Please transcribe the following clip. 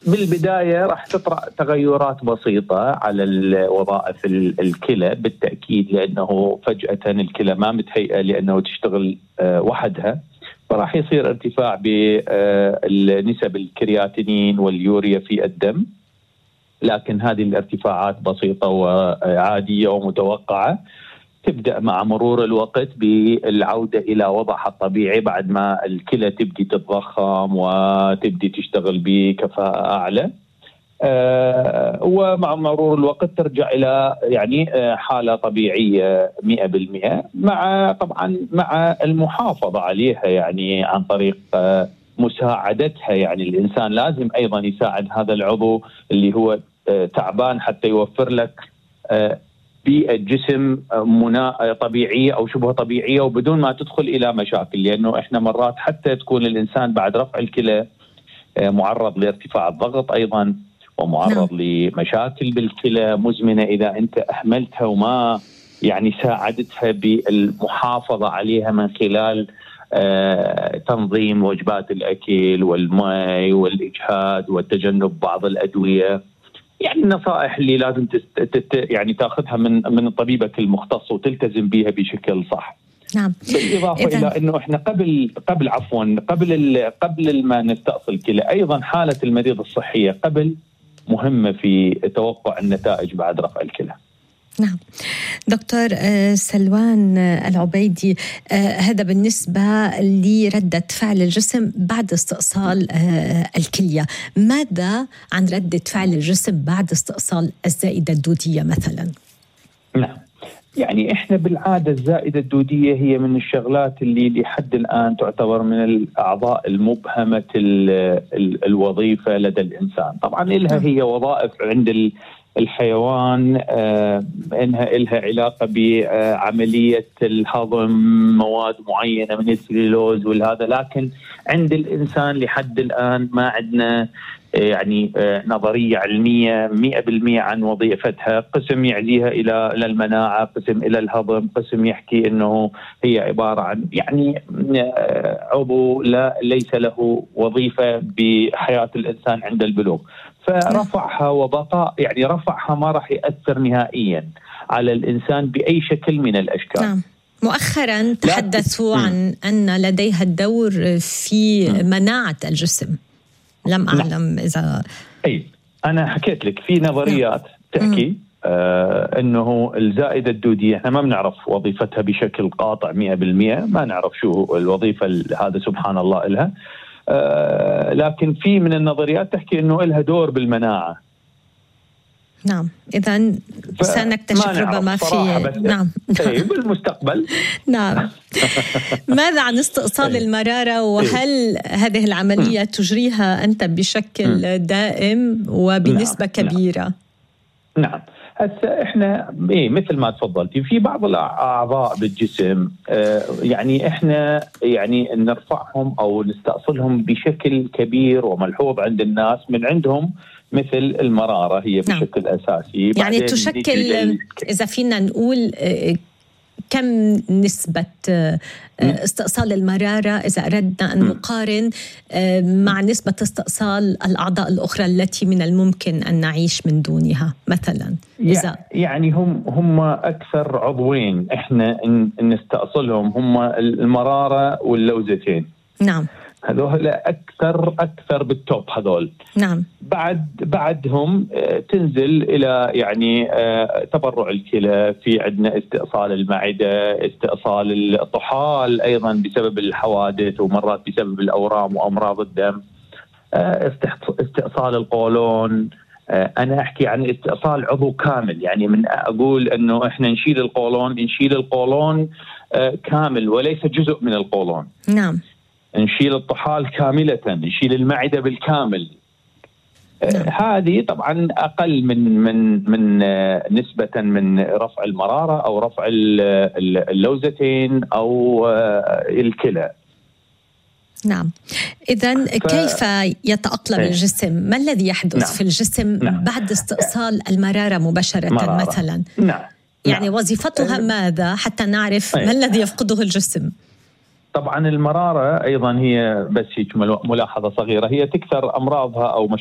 بالبداية راح تطرأ تغيرات بسيطة على وظائف الكلى بالتأكيد، لأنه فجأة الكلى ما متهيئة لأنه تشتغل وحدها، فراح يصير ارتفاع بالنسب الكرياتينين واليوريا في الدم، لكن هذه الارتفاعات بسيطة وعادية ومتوقعة. تبدأ مع مرور الوقت بالعودة إلى وضعها الطبيعي بعد ما الكلى تبدي تتضخم وتبدي تشتغل بكفاءة أعلى. ومع مرور الوقت ترجع إلى حالة طبيعية 100%، طبعا مع المحافظة عليها عن طريق مساعدتها. الإنسان لازم أيضا يساعد هذا العضو اللي هو تعبان حتى يوفر لك بيئة جسم طبيعية أو شبه طبيعية وبدون ما تدخل إلى مشاكل، لأنه إحنا مرات حتى تكون الإنسان بعد رفع الكلى معرض لارتفاع الضغط أيضا، ومعرض لمشاكل بالكلى مزمنة إذا أنت أهملتها وما ساعدتها بالمحافظة عليها من خلال تنظيم وجبات الأكل والماء والإجهاد والتجنب بعض الأدوية. النصائح اللي لازم تاخذها من طبيبك المختص وتلتزم بها بشكل صح. نعم. بالإضافة إلى أنه إحنا قبل ما نستأصل الكلى أيضا حالة المريض الصحية قبل مهمة في توقع النتائج بعد رفع الكلى. نعم. دكتور سلوان العبيدي، هذا بالنسبة لردة فعل الجسم بعد استئصال الكلية. ماذا عن ردة فعل الجسم بعد استئصال الزائدة الدودية مثلا؟ نعم، إحنا بالعادة الزائدة الدودية هي من الشغلات اللي لحد الآن تعتبر من الأعضاء المبهمة الوظيفة لدى الإنسان. طبعا هي وظائف عند الحيوان، إنها إلها علاقة بعملية الهضم مواد معينة من السليلوز والهذا، لكن عند الإنسان لحد الآن ما عندنا نظرية علمية 100% عن وظيفتها. قسم يعزيها إلى المناعة، قسم إلى الهضم، قسم يحكي إنه هي عبارة عن عضو ليس له وظيفة بحياة الإنسان عند البلوغ. فرفعها وبقاء رفعها ما راح يأثر نهائيا على الإنسان بأي شكل من الأشكال. نعم. مؤخرا تحدثوا عن أن لديها الدور في مناعة الجسم. لم أعلم إذا أنا حكيت لك في نظريات تحكي أنه الزائدة الدودية احنا ما بنعرف وظيفتها بشكل قاطع 100%، ما نعرف شو الوظيفة هذا سبحان الله إلها، لكن في من النظريات تحكي أنه إلها دور بالمناعة. نعم، إذن سنكتشف ربما في نعم بالمستقبل. نعم. ماذا عن استئصال المرارة، وهل هذه العملية تجريها أنت بشكل دائم وبنسبة كبيرة؟ نعم. هسه احنا مثل ما تفضلتي في بعض الاعضاء بالجسم احنا نرفعهم او نستأصلهم بشكل كبير وملحوظ عند الناس من عندهم، مثل المرارة هي بشكل أساسي. تشكل إذا فينا نقول كم نسبة استئصال المرارة إذا أردنا أن نقارن مع نسبة استئصال الأعضاء الأخرى التي من الممكن أن نعيش من دونها مثلا؟ إذا هم أكثر عضوين إحنا نستأصلهم هم المرارة واللوزتين. نعم. هذول أكثر بالتوب هذول. نعم. بعدهم تنزل إلى تبرع الكلى، في عندنا استئصال المعدة، استئصال الطحال أيضا بسبب الحوادث ومرات بسبب الأورام وأمراض الدم، استئصال القولون. أنا أحكي عن استئصال عضو كامل، من أقول أنه إحنا نشيل القولون كامل وليس جزء من القولون. نعم. نشيل الطحال كاملة، نشيل المعدة بالكامل. هذه طبعا أقل من نسبة من رفع المرارة أو رفع اللوزتين أو الكلى. نعم. إذن كيف يتأقلم الجسم؟ ما الذي يحدث في الجسم بعد استئصال المرارة مباشرة مثلا؟ وظيفتها ماذا حتى نعرف ما الذي يفقده الجسم؟ طبعا المرارة أيضا هي بس هيك ملاحظة صغيرة، هي تكثر أمراضها أو